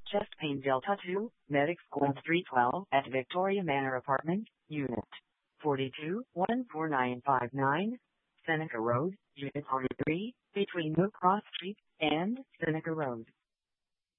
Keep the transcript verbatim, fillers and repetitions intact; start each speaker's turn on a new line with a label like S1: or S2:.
S1: Chest pain Delta two, Medic School three twelve at Victoria Manor Apartment, Unit forty-two, one four nine five nine, Seneca Road, Unit forty-three, between New Cross Street and Seneca Road.